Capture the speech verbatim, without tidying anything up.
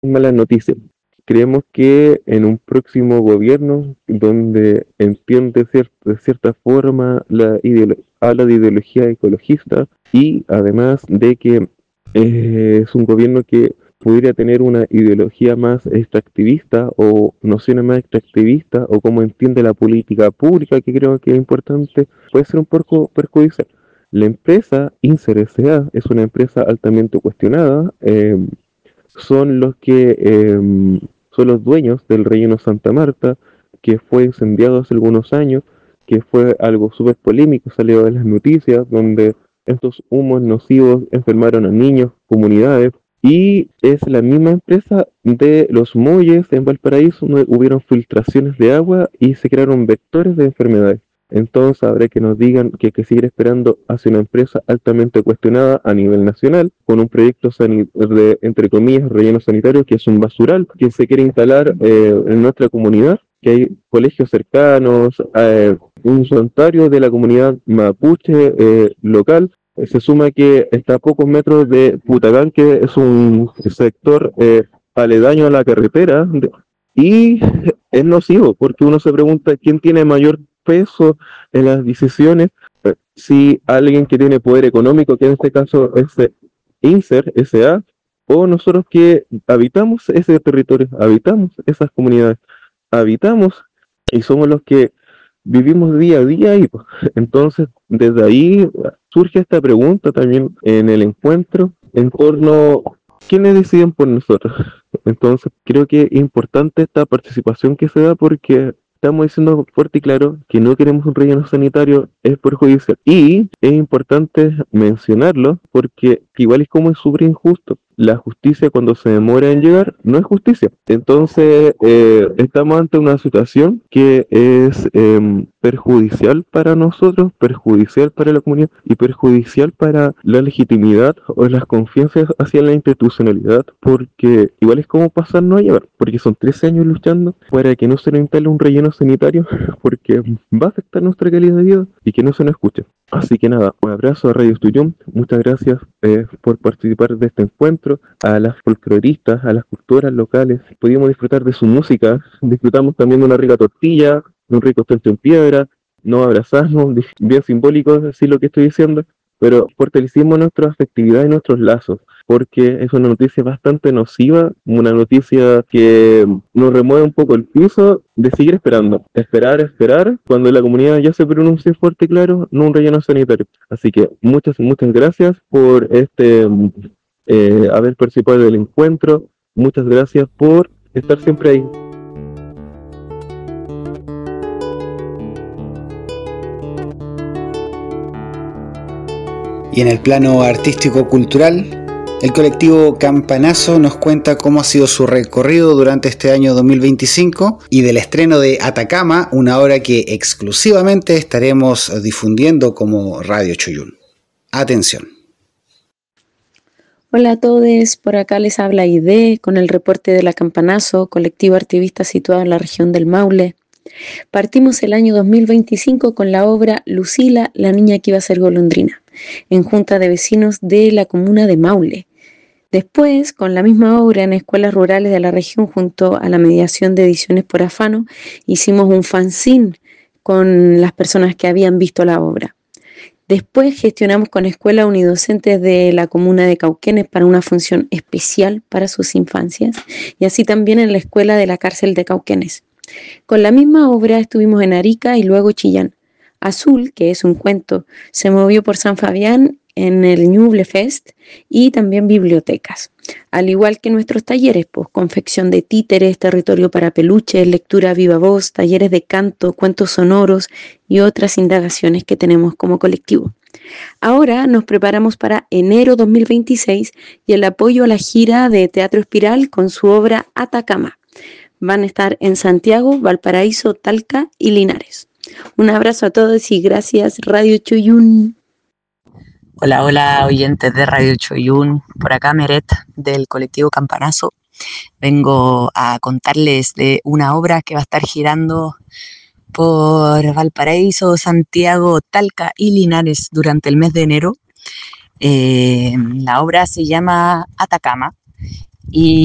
malas noticias. Creemos que en un próximo gobierno donde entiende cier- de cierta forma la ideolo- habla de ideología ecologista y además de que eh, es un gobierno que pudiera tener una ideología más extractivista o nociones más extractivistas o cómo entiende la política pública, que creo que es importante, puede ser un poco perjudicial. La empresa Inser S A es una empresa altamente cuestionada. Eh, son los que eh, son los dueños del relleno Santa Marta, que fue incendiado hace algunos años, que fue algo súper polémico, salió en las noticias, donde estos humos nocivos enfermaron a niños, comunidades, y es la misma empresa de los muelles en Valparaíso, donde hubieron filtraciones de agua y se crearon vectores de enfermedades. Entonces habrá que nos digan que hay que seguir esperando hacia una empresa altamente cuestionada a nivel nacional, con un proyecto sani- de, entre comillas, relleno sanitario, que es un basural que se quiere instalar eh, en nuestra comunidad, que hay colegios cercanos, eh, un santuario de la comunidad mapuche eh, local. Eh, Se suma que está a pocos metros de Putagán, que es un sector eh, aledaño a la carretera, de- y es nocivo, porque uno se pregunta quién tiene mayor peso en las decisiones, eh, si alguien que tiene poder económico, que en este caso es eh, Inser S A, o nosotros que habitamos ese territorio, habitamos esas comunidades, habitamos y somos los que vivimos día a día y pues, entonces desde ahí surge esta pregunta también en el encuentro en torno a quiénes deciden por nosotros. Entonces creo que es importante esta participación que se da porque estamos diciendo fuerte y claro que no queremos un relleno sanitario, es perjudicial. Y es importante mencionarlo porque igual es como es súper injusto. La justicia cuando se demora en llegar no es justicia. Entonces eh, estamos ante una situación que es eh, perjudicial para nosotros, perjudicial para la comunidad y perjudicial para la legitimidad o las confianzas hacia la institucionalidad, porque igual es como pasar no a llevar, porque son trece años luchando para que no se nos instale un relleno sanitario, porque va a afectar nuestra calidad de vida y que no se nos escuche. Así que nada, un abrazo a Radio Tuyón, muchas gracias eh, por participar de este encuentro, a las folcloristas, a las culturas locales, pudimos disfrutar de su música, disfrutamos también de una rica tortilla, de un rico estrecho en piedra, nos abrazamos, di- bien simbólico decir lo que estoy diciendo, pero fortalecimos nuestra afectividad y nuestros lazos, porque es una noticia bastante nociva, una noticia que nos remueve un poco el piso de seguir esperando, esperar, esperar, cuando la comunidad ya se pronuncie fuerte y claro, no un relleno sanitario. Así que muchas, muchas gracias por este eh, haber participado del encuentro, muchas gracias por estar siempre ahí. Y en el plano artístico-cultural, el colectivo Campanazo nos cuenta cómo ha sido su recorrido durante este año dos mil veinticinco y del estreno de Atacama, una obra que exclusivamente estaremos difundiendo como Radio Choyún. Atención. Hola a todos, por acá les habla Aide con el reporte de la Campanazo, colectivo activista situado en la región del Maule. Partimos el año dos mil veinticinco con la obra Lucila, la niña que iba a ser golondrina, en junta de vecinos de la comuna de Maule. Después, con la misma obra en escuelas rurales de la región, junto a la mediación de Ediciones por Afano, hicimos un fanzine con las personas que habían visto la obra. Después gestionamos con escuelas unidocentes de la comuna de Cauquenes para una función especial para sus infancias y así también en la escuela de la cárcel de Cauquenes. Con la misma obra estuvimos en Arica y luego Chillán. Azul, que es un cuento, se movió por San Fabián en el Ñuble Fest y también bibliotecas. Al igual que nuestros talleres, pues confección de títeres, territorio para peluches, lectura viva voz, talleres de canto, cuentos sonoros y otras indagaciones que tenemos como colectivo. Ahora nos preparamos para enero dos mil veintiséis y el apoyo a la gira de Teatro Espiral con su obra Atacama. Van a estar en Santiago, Valparaíso, Talca y Linares. Un abrazo a todos y gracias Radio Choyún. Hola, hola oyentes de Radio Choyún, por acá Meret del colectivo Campanazo. Vengo a contarles de una obra que va a estar girando por Valparaíso, Santiago, Talca y Linares durante el mes de enero. Eh, la obra se llama Atacama y